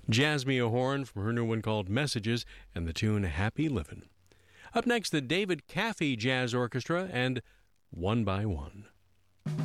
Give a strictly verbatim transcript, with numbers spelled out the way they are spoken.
Jasmine Horn from her new one called Messages and the tune Happy Livin'. Up next, the David Caffey Jazz Orchestra and One by One.